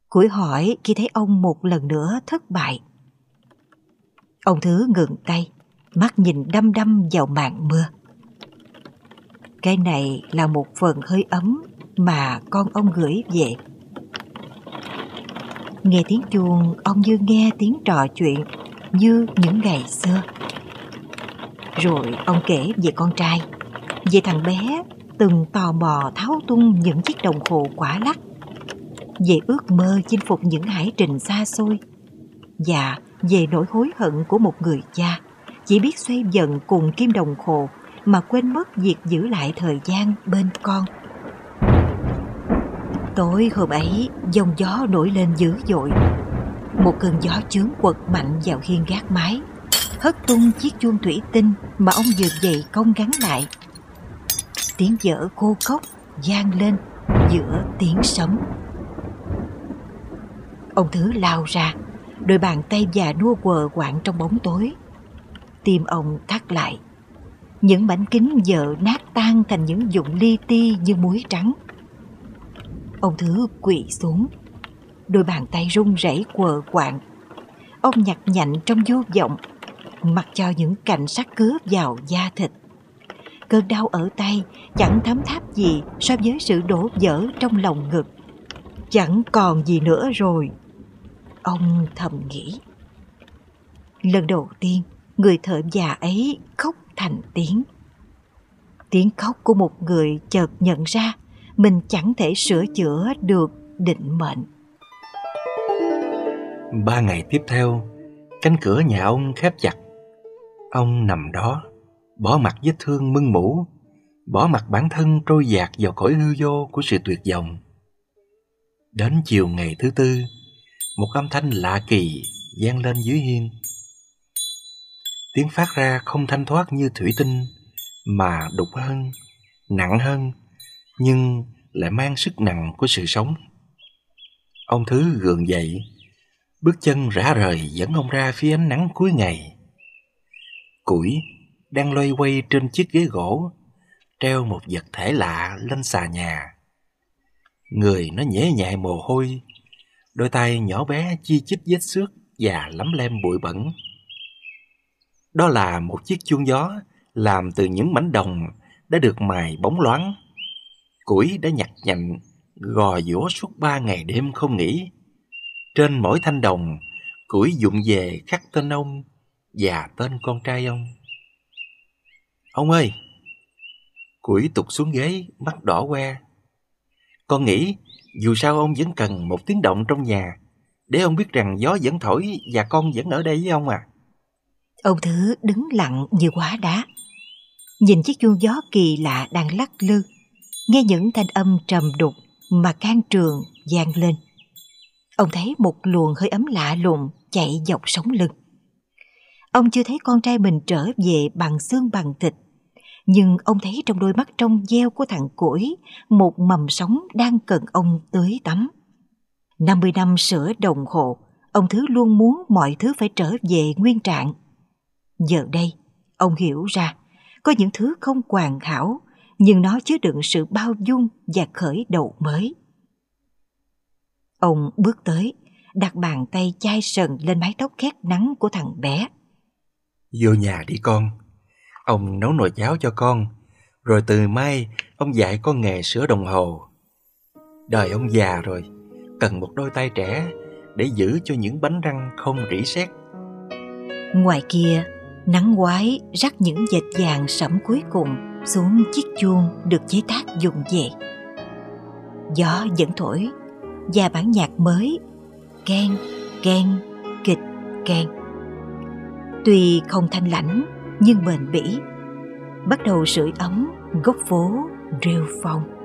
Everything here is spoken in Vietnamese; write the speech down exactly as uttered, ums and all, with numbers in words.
Củi hỏi khi thấy ông một lần nữa thất bại. Ông Thứ ngừng tay, mắt nhìn đăm đăm vào màn mưa. Cái này là một phần hơi ấm mà con ông gửi về. Nghe tiếng chuông, ông như nghe tiếng trò chuyện như những ngày xưa. Rồi ông kể về con trai, về thằng bé từng tò mò tháo tung những chiếc đồng hồ quả lắc, về ước mơ chinh phục những hải trình xa xôi, và về nỗi hối hận của một người cha chỉ biết xoay vần cùng kim đồng hồ mà quên mất việc giữ lại thời gian bên con. Tối hôm ấy, giông gió nổi lên dữ dội. Một cơn gió chướng quật mạnh vào hiên gác mái, hất tung chiếc chuông thủy tinh mà ông vừa dậy công gắn lại. Tiếng vỡ khô khốc vang lên giữa tiếng sấm. Ông Thứ lao ra, đôi bàn tay già nua quờ quạng trong bóng tối. Tim ông thắt lại. Những mảnh kính vỡ nát tan thành những vụn li ti như muối trắng. Ông Thứ quỳ xuống, đôi bàn tay run rẩy quờ quạng. Ông nhặt nhạnh trong vô vọng, mặc cho những cạnh sắt cứa vào da thịt. Cơn đau ở tay chẳng thấm tháp gì so với sự đổ vỡ trong lòng ngực. Chẳng còn gì nữa rồi, ông thầm nghĩ. Lần đầu tiên, người thợ già ấy khóc thành tiếng. Tiếng khóc của một người chợt nhận ra mình chẳng thể sửa chữa được định mệnh. Ba ngày tiếp theo, cánh cửa nhà ông khép chặt. Ông nằm đó, bỏ mặc vết thương mưng mủ, bỏ mặc bản thân trôi dạt vào cõi hư vô của sự tuyệt vọng. Đến chiều ngày thứ tư, một âm thanh lạ kỳ vang lên dưới hiên. Tiếng phát ra không thanh thoát như thủy tinh, mà đục hơn, nặng hơn, nhưng lại mang sức nặng của sự sống. Ông Thứ gượng dậy, bước chân rã rời dẫn ông ra phía ánh nắng cuối ngày. Củi đang loay quay trên chiếc ghế gỗ, treo một vật thể lạ lên xà nhà. Người nó nhễ nhại mồ hôi, đôi tay nhỏ bé chi chít vết xước và lấm lem bụi bẩn. Đó là một chiếc chuông gió làm từ những mảnh đồng đã được mài bóng loáng. Củi đã nhặt nhạnh, gò giũa suốt ba ngày đêm không nghỉ. Trên mỗi thanh đồng, Củi vụng về khắc tên ông và tên con trai ông. Ông ơi! Củi tụt xuống ghế, mắt đỏ que. Con nghĩ dù sao ông vẫn cần một tiếng động trong nhà, để ông biết rằng gió vẫn thổi và con vẫn ở đây với ông à. Ông Thứ đứng lặng như hóa đá, nhìn chiếc chuông gió kỳ lạ đang lắc lư, nghe những thanh âm trầm đục mà can trường vang lên. Ông thấy một luồng hơi ấm lạ lùng chạy dọc sống lưng. Ông chưa thấy con trai mình trở về bằng xương bằng thịt, nhưng ông thấy trong đôi mắt trong veo của thằng Củi một mầm sống đang cần ông tưới tắm. năm mươi năm sửa đồng hồ, ông Thứ luôn muốn mọi thứ phải trở về nguyên trạng. Giờ đây, ông hiểu ra, có những thứ không hoàn hảo, nhưng nó chứa đựng sự bao dung và khởi đầu mới. Ông bước tới, đặt bàn tay chai sần lên mái tóc khét nắng của thằng bé. Vô nhà đi con, ông nấu nồi cháo cho con, rồi từ mai ông dạy con nghề sửa đồng hồ. Đời ông già rồi, cần một đôi tay trẻ để giữ cho những bánh răng không rỉ sét. Ngoài kia, nắng quái rắc những vệt vàng sẫm cuối cùng xuống chiếc chuông được chế tác vụng về. Gió vẫn thổi và bản nhạc mới keng keng kịch keng. Tuy không thanh lãnh nhưng bền bỉ, bắt đầu sưởi ấm góc phố rêu phong.